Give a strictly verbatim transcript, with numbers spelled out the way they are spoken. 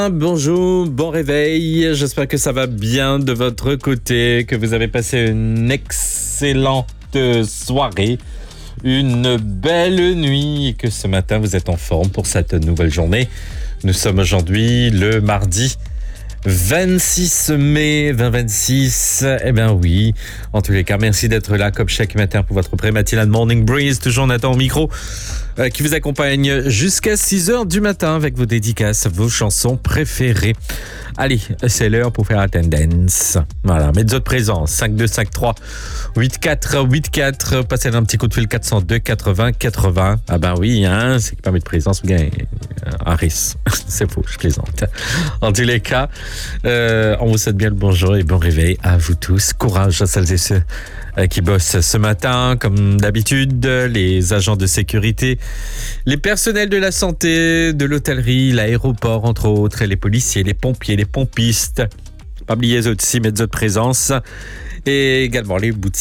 Bonjour, bon réveil, j'espère que ça va bien de votre côté, que vous avez passé une excellente soirée, une belle nuit et que ce matin vous êtes en forme pour cette nouvelle journée. Nous sommes aujourd'hui le mardi vingt-six mai deux mille vingt-six. Eh bien oui, en tous les cas, merci d'être là comme chaque matin pour votre pré-matinale Morning Breeze. Toujours Nathan au micro euh, qui vous accompagne jusqu'à six heures du matin avec vos dédicaces, vos chansons préférées. Allez, c'est l'heure pour faire la tendance. Voilà, mettez votre présence. cinq deux cinq trois huit quatre huit quatre. Passez un petit coup de fil quatre zéro deux quatre-vingts quatre-vingts. Ah ben oui, hein, c'est qui permet de présence. Vous gagnez un risque. C'est faux, je plaisante. En tous les cas, euh, on vous souhaite bien le bonjour et bon réveil à vous tous. Courage à celles et ceux euh, qui bossent ce matin, comme d'habitude, les agents de sécurité, les personnels de la santé, de l'hôtellerie, l'aéroport, entre autres, et les policiers, les pompiers, les pompistes. Pas oublier aussi, mettre votre présence. Et également les boutiques.